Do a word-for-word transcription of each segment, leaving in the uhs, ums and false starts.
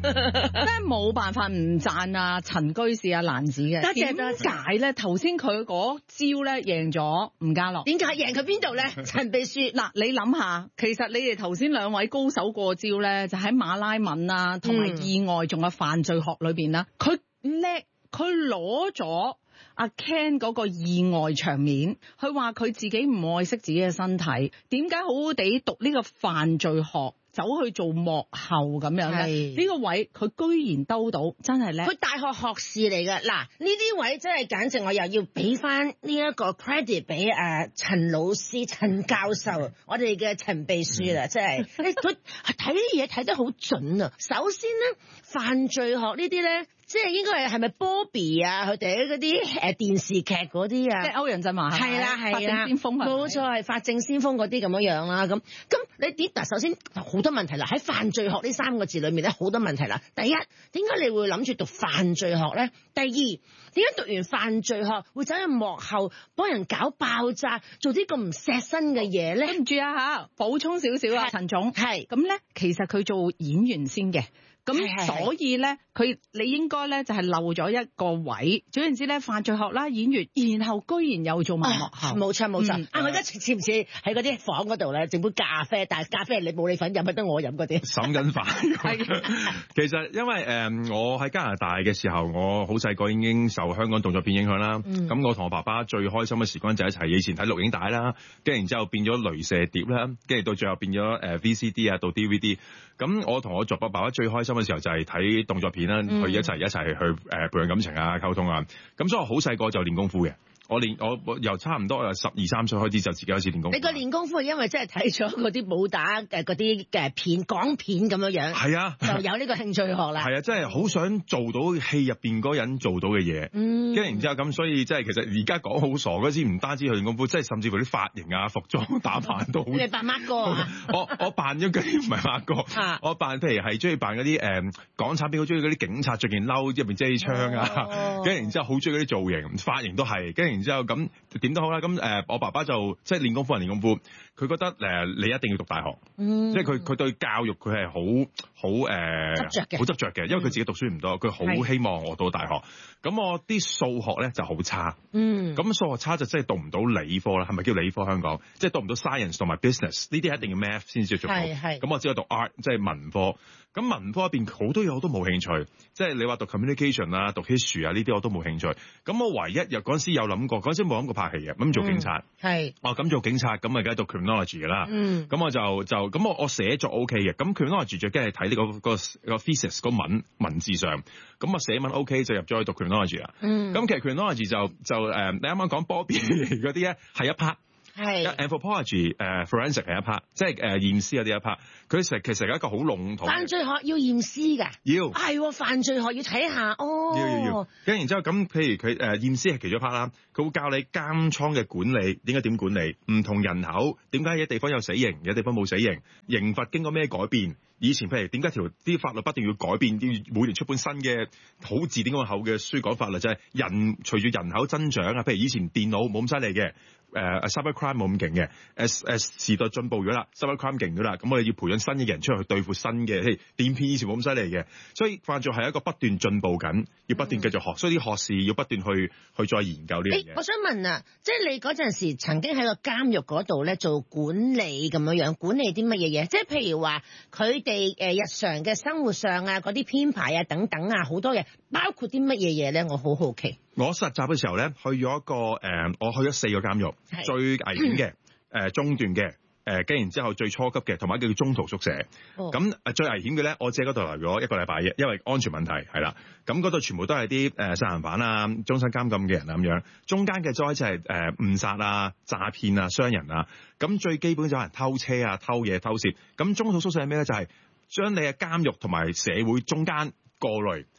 真係冇辦法唔讚啊陳居士啊蘭子嘅。 多謝多謝。 點解咧？頭先佢嗰招咧贏咗吳家樂。 點解贏佢邊度咧？陳秘書嗱，你諗下，其實你哋頭先兩位高手過招咧，就喺馬拉文啊，同埋意外，仲有犯罪學裏邊啦，佢叻，佢攞咗阿 Ken 嗰個意外場面，佢話佢自己唔愛惜自己嘅身體，點解好好地讀呢個犯罪學？走去做幕後咁樣咧，呢個位佢居然兜到，真係叻。 佢大學學士嚟嘅，嗱呢啲位真係簡直我又要俾翻呢一個 credit 俾誒陳老師、陳教授，我哋嘅陳秘書啦，真係佢睇啲嘢睇得好準啊！首先咧，犯罪學呢啲咧。即係應該係係咪 Bobby 啊？佢哋嗰啲誒電視劇嗰啲啊， 即係歐陽震華係啦係啦， 法證先鋒冇錯係法證先鋒嗰啲咁樣樣啦。咁咁你點？嗱，首先好多問題啦，喺犯罪學呢三個字裏面咧，好多問題啦。第一，點解你會諗住讀犯罪學咧？第二，點解讀完犯罪學會走去幕後幫人搞爆炸，做啲咁唔錫身嘅嘢咧？ 對唔住啊嚇，補充少少啊，陳總係咁咧，其實佢做演員先嘅。咁所以咧，佢你應該咧就係漏咗一個位。總言之咧，犯罪學啦、演員，然後居然又做埋幕後。 冇錯冇錯。啊，我而家似唔似喺嗰啲房嗰度咧，整杯咖啡，但係咖啡你冇你份飲，咪得我飲嗰啲。 審緊飯。其實因為誒、呃，我喺加拿大嘅時候，我好細個已經受香港動作片影響啦。咁、嗯、我同我爸爸最開心嘅時光就一齊以前睇錄影帶啦，跟住然之後變咗雷射碟啦，跟住到最後變咗誒 V C D 啊，到 D V D。咁我同我作爸爸最開心嘅時候就係睇動作片啦，去、嗯、一齊一齊去誒培養感情啊、溝通啊。咁所以我好細個就練功夫嘅。我練我由差唔多由十二三歲開始就自己開始練功夫。 你個練功夫係因為真係睇咗嗰啲武打嘅嗰啲嘅片港片咁樣樣， 係啊， 就有呢個興趣學啦。 係啊，真係好想做到戲入邊嗰人做到嘅嘢。嗯，跟住然之後咁，所以即係其實而家講好傻嗰時，唔單止去練功夫，即係甚至乎啲髮型啊、服裝打扮都好。 你扮乜哥啊？ 我我扮咗嗰啲唔係乜哥，啊、我扮譬如係中意扮嗰啲誒港產片，好中意嗰啲警察着件褸入邊遮槍啊，跟住、哦、然之後好中意嗰啲造型，髮型都係，跟住然之後咁。點都好啦，咁誒、呃，我爸爸就即係練功夫人練功夫，佢覺得誒、呃、你一定要讀大學，嗯、即係佢佢對教育佢係好好誒執着嘅，好執着嘅，因為佢自己讀書唔多，佢好希望我到大學。咁我啲數學咧就好差，嗯，咁數學差就真係讀唔到理科啦，係咪叫理科香港？即係讀唔到 science 同埋 business 呢啲一定要 math 先至做到。咁我只有讀 art， 即係文科。咁文科入邊好多嘢我都冇興趣，即係你話讀 communication 啊、讀 history 啊呢啲我都冇興趣。咁我唯一又嗰陣時有諗過，嗰陣時冇諗過拍戲嘅，咁做警察。係、嗯。哦，咁做警察咁咪梗係讀 criminology 㗎啦。嗯。咁我就就咁我我寫作 OK 嘅，咁 criminology 就梗係睇呢個個個 thesis 個文文字上，咁我寫文 OK 就入咗去讀 criminology 啦。嗯。咁其實 criminology 就就誒、呃，你啱啱講 Bobby 嗰啲咧係一 part。係 anthropology 誒、uh, forensic 係一 part， 即係誒驗屍嗰啲一 part。佢成其實係一個好籠統。犯罪學要驗屍㗎？要係、哦、犯罪學要睇下哦。要要要。跟然之後咁，譬如佢誒驗屍係其中一 part 啦，佢會教你監倉嘅管理，點解點管理？唔同人口點解有地方有死刑，有地方冇死刑？刑罰經過咩改變？以前譬如點解條啲法律不斷要改變，要每年出本新嘅好字典咁厚嘅書講法律，就係、是、人隨住人口增長啊。譬如以前電腦冇咁犀利嘅。誒、uh, cyber crime 冇咁勁嘅，誒誒時代進步咗啦 cyber crime 勁咗啦，咁我哋要培養新嘅人出去對付新嘅，嘿，電騙以前冇咁犀利嘅，所以犯罪係一個不斷進步緊，要不斷繼續學，所以啲學士要不斷去去再研究呢樣嘢。我想問啊，即係你嗰陣時曾經喺個監獄嗰度咧做管理咁樣樣，管理啲乜嘢嘢？即係譬如話佢哋誒日常嘅生活上啊，嗰啲編排啊等等啊，好多嘢，包括啲乜嘢嘢咧？我好好奇。我實習嘅時候咧，去咗一個誒、呃，我去咗四個監獄，最危險嘅、誒、呃、中段嘅、誒跟然之後最初級嘅，同埋一個叫中途宿舍。咁、哦、誒最危險嘅咧，我只喺嗰度留咗一個禮拜嘅，因為安全問題係啦。咁嗰度全部都係啲誒殺人犯啊、終身監禁嘅人啊咁樣。中間嘅災就係誒誤殺啊、詐騙啊、傷人啊。咁最基本就係人偷車啊、偷嘢、偷竊。咁中途宿舍係咩咧？就係、是、將你嘅監獄同埋社會中間過濾。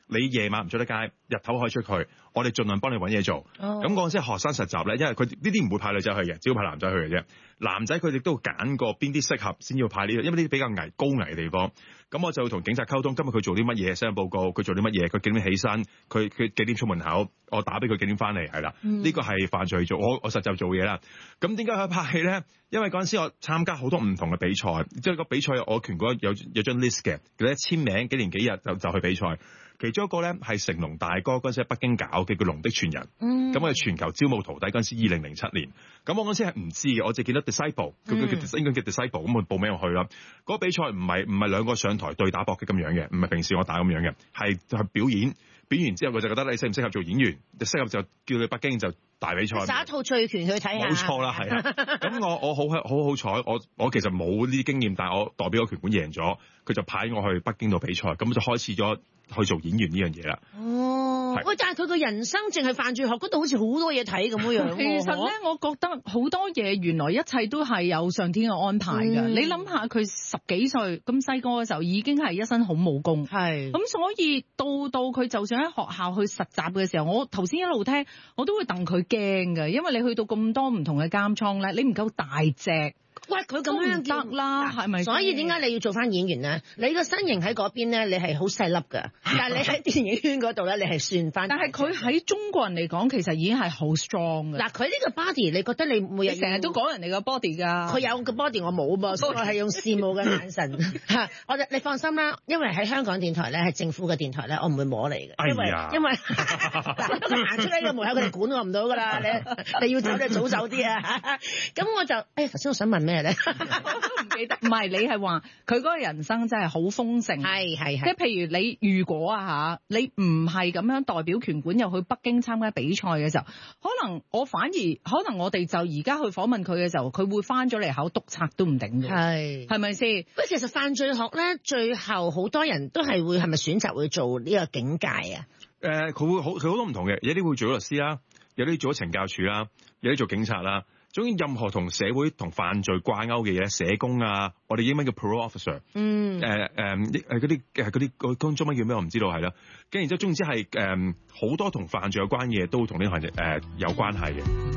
你夜晚唔出得街，日頭可以出去，我哋盡量幫你揾嘢做。咁嗰陣時學生實習咧，因為佢呢啲唔會派女仔去嘅，只要派男仔去嘅啫。男仔佢哋都揀過邊啲適合先要派呢啲，因為呢啲比較危高危嘅地方。咁我就同警察溝通，今日佢做啲乜嘢，寫份報告，佢做啲乜嘢，佢幾點起身，佢佢幾點出門口，我打俾佢幾點翻嚟，係啦。呢個係犯罪做，我我實習做嘢啦。咁點解可以拍戲咧？因為嗰陣時我參加好多唔同嘅比賽，即係個比賽我全國有有張 list 嘅，叫咧簽名幾年幾日就就去比賽。其中一個咧係成龍大哥嗰陣時喺北京搞嘅叫龍的傳人，咁佢、嗯、全球招募徒弟嗰陣時二零零七年，咁我嗰陣時係唔知嘅，我只見到 disciple，佢佢叫應該叫 disciple，咁我報名入去啦。嗰、那個比賽唔係唔係兩個上台對打搏擊咁樣嘅，唔係平時我打咁樣嘅，係係表演。表演完之後，佢就覺得你適唔適合做演員，適合就叫你北京就大比賽。耍一套醉拳去睇下。冇錯啦，係啊。咁我我好好好彩，我我其實冇呢啲經驗，但係我代表個拳館贏咗，佢就派我去北京度比賽，咁就開始咗去做演員呢樣嘢啦。 哦，喂是，但係佢個人生淨係犯罪學嗰度，好似好多嘢睇咁樣。 其實咧，我覺得好多嘢原來一切都係有上天嘅安排㗎。嗯、你諗下，佢十幾歲咁細個嘅時候已經係一身好武功，係咁是，所以到到佢就算喺學校去實習嘅時候，我頭先一路聽，我都會戥佢驚㗎，因為你去到咁多唔同嘅監倉咧，你唔夠大隻。 喂，佢咁樣得啦，係咪？ 所以點解你要做翻演員咧？你個身形喺嗰邊咧，你係好細粒㗎，但係你喺電影圈嗰度咧，你係算翻。 但係佢喺中國人嚟講，其實已經係好 strong 嘅。 嗱，佢呢個 body，你覺得你每日成日都講人哋個 body 㗎？ 佢有個 body，我冇噃，所以我係用羨慕嘅眼神嚇。我你放心啦，因為喺香港電台咧係政府嘅電台咧，我唔會摸你嘅，因為、哎、呀因為嗱，都行出呢個門口，佢哋管我唔到㗎啦。你你要走你早走啲啊！咁我就誒頭先我想問咩咧？我都唔記得。唔係，你係話佢嗰個人生真係好豐盛。 係係係。 即係譬如你如果啊嚇，你唔係咁樣代表拳館又去北京參加比賽嘅時候，可能我反而可能我哋就而家去訪問佢嘅時候，佢會翻咗嚟考督察都唔定嘅。係係咪先？ 喂，其實犯罪學咧，最後好多人都係會係咪選擇會做呢個警戒啊？ 誒、呃，佢會好佢好多唔同嘅，有啲會做咗律師啦，有啲做咗懲教署啦，有啲做警察啦。總之任何同社會同犯罪掛鈎嘅嘢，社工啊，我哋英文叫 parole officer，嗯，誒誒誒嗰啲誒嗰啲嗰嗰中文叫咩我唔知道係啦，跟住然之後總之係誒好多同犯罪有關嘅嘢都同呢個行業誒有關係嘅。